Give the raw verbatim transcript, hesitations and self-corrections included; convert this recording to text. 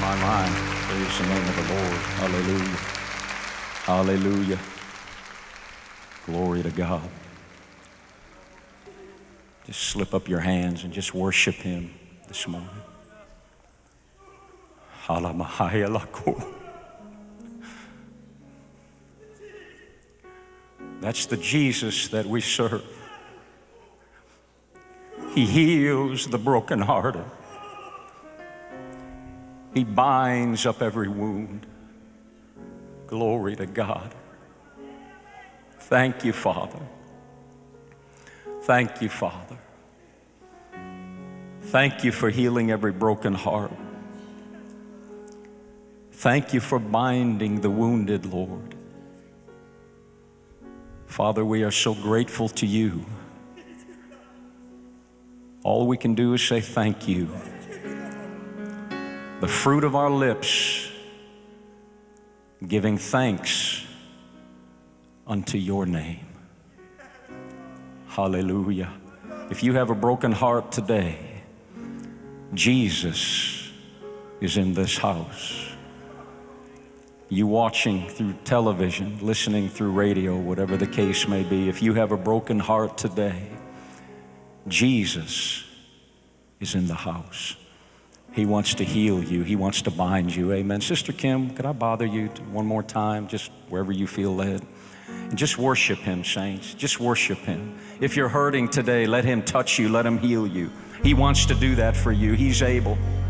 My, my. Praise the name of the Lord. Hallelujah. Hallelujah. Glory to God. Just slip up your hands and just worship Him this morning. Halamahaya lako. That's the Jesus that we serve. He heals the brokenhearted. He binds up every wound. Glory to God. Thank you, Father. Thank you, Father. Thank you for healing every broken heart. Thank you for binding the wounded, Lord. Father, we are so grateful to you. All we can do is say thank you. The fruit of our lips, giving thanks unto your name. Hallelujah. If you have a broken heart today, Jesus is in this house. You watching through television, listening through radio, whatever the case may be, if you have a broken heart today, Jesus is in the house. He wants to heal you. He wants to bind you. Amen. Sister Kim, could I bother you one more time, just wherever you feel led? And just worship Him, saints. Just worship Him. If you're hurting today, let Him touch you. Let Him heal you. He wants to do that for you. He's able.